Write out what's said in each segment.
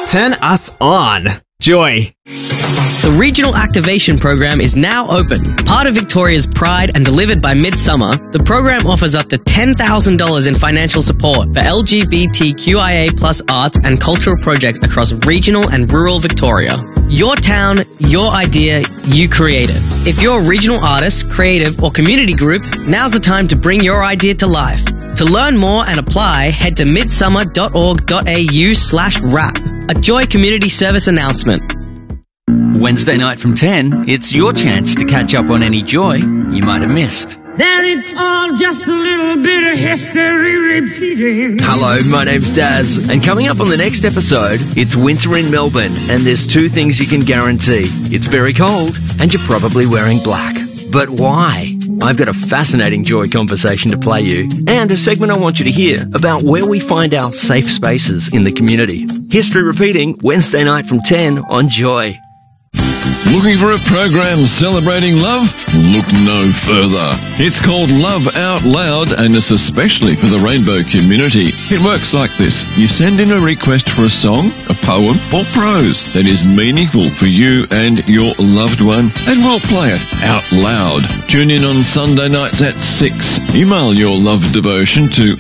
Turn us on. Joy. The Regional Activation Program is now open. Part of Victoria's pride and delivered by Midsummer, the program offers up to $10,000 in financial support for LGBTQIA+ arts and cultural projects across regional and rural Victoria. Your town, your idea, you create it. If you're a regional artist, creative or community group, now's the time to bring your idea to life. To learn more and apply, head to midsummer.org.au/rap. A Joy Community Service announcement. Wednesday night from 10, it's your chance to catch up on any joy you might have missed. That it's all just a little bit of history repeating. Hello, my name's Daz, and coming up on the next episode, it's winter in Melbourne, and there's two things you can guarantee. It's very cold, and you're probably wearing black. But why? I've got a fascinating Joy conversation to play you, and a segment I want you to hear about where we find our safe spaces in the community. History repeating, Wednesday night from 10 on Joy. Looking for a program celebrating love? Look no further. It's called Love Out Loud, and it's especially for the rainbow community. It works like this. You send in a request for a song, a poem, or prose that is meaningful for you and your loved one, and we'll play it out loud. Tune in on Sunday nights at 6. Email your love devotion to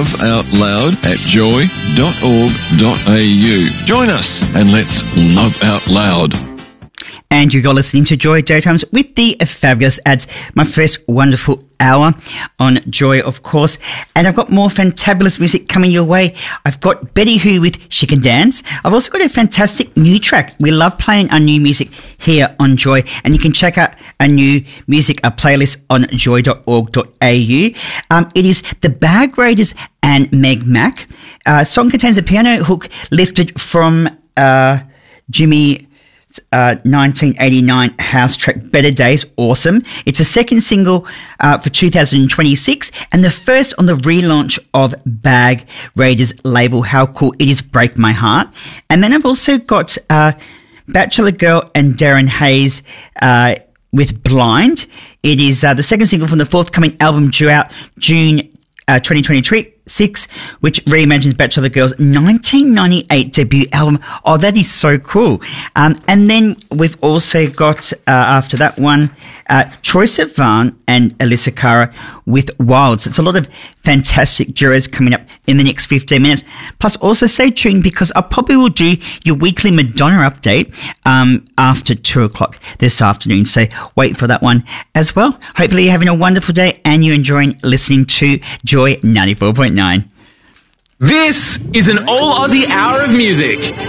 loveoutloud@joy.org.au. Join us and let's love out loud. And you're listening to Joy Daytimes with the fabulous ads. My first wonderful hour on Joy, of course. And I've got more fantabulous music coming your way. I've got Betty Who with She Can Dance. I've also got a fantastic new track. We love playing our new music here on Joy. And you can check out a new music, a playlist on joy.org.au. It is The Bag Raiders and Meg Mac. Song contains a piano hook lifted from Jimmy 1989 house track Better Days. Awesome. It's a second single for 2026 and the first on the relaunch of Bag Raiders label. How cool it is, Break My Heart. And then I've also got Bachelor Girl and Darren Hayes with Blind. It is the second single from the forthcoming album due out June 2026, which reimagines Bachelor Girl's 1998 debut album. Oh, that is so cool. And then we've also got, after that one, Troye Sivan and Alyssa Cara with Wild. So it's a lot of fantastic duos coming up in the next 15 minutes. Plus, also stay tuned because I probably will do your weekly Madonna update after 2 o'clock this afternoon. So wait for that one as well. Hopefully you're having a wonderful day and you're enjoying listening to Joy 94.9. This is an all Aussie hour of music.